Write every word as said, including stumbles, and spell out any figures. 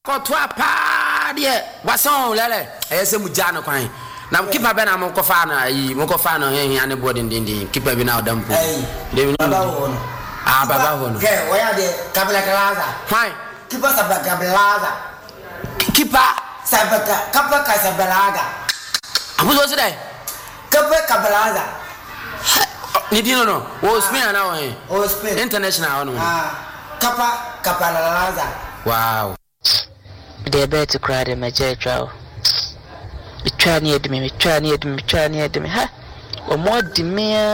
Kotwa pa de wason lele ese mujano kwan na kipa be na mo kofa na yi mo kofa no hen ane boarding din din kipa bi na odam po de baba ho ah baba ho no ke oya de kabla kalaza fine kipa sabla kablaza kipa sabla kapa ka sablaga abuzo se dai kapa kablaza ni dino no o Spain na o hen o Spain international no ah kapa kapalaza wow they better cry them a jet draw. Me try near me, me try near me, me try near me, ha? Or more demand.